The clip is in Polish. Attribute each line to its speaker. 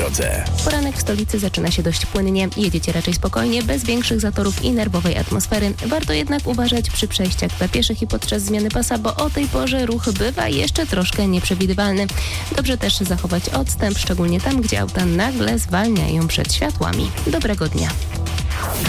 Speaker 1: drodze.
Speaker 2: Poranek w stolicy zaczyna się dość płynnie. Jedziecie raczej spokojnie, bez większych zatorów i nerwowej atmosfery. Warto jednak uważać przy przejściach dla pieszych i podczas zmiany pasa, bo o tej porze ruch bywa jeszcze troszkę nieprzewidywalny. Dobrze też zachować odstęp, szczególnie tam, gdzie auta nagle zwalniają przed światłami. Dobrego dnia.